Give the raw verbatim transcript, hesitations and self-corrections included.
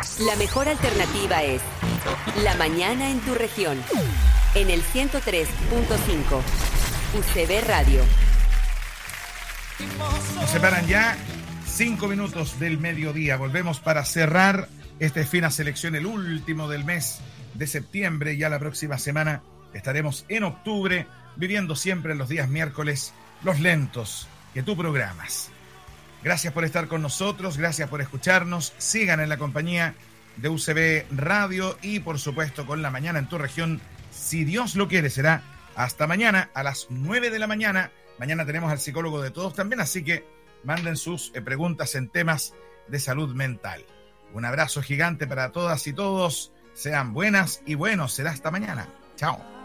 La mejor alternativa es La Mañana en tu región. En el ciento tres punto cinco. U C B Radio. Nos separan ya cinco minutos del mediodía. Volvemos para cerrar este Fina Selección, el último del mes de septiembre. Ya la próxima semana estaremos en octubre, viviendo siempre en los días miércoles los lentos que tú programas. Gracias por estar con nosotros, gracias por escucharnos. Sigan en la compañía de U C B Radio y, por supuesto, con La Mañana en tu región. Si Dios lo quiere, será hasta mañana a las nueve de la mañana. Mañana tenemos al psicólogo de todos también, así que manden sus eh, preguntas en temas de salud mental. Un abrazo gigante para todas y todos. Sean buenas y buenos. Será hasta mañana. Chao.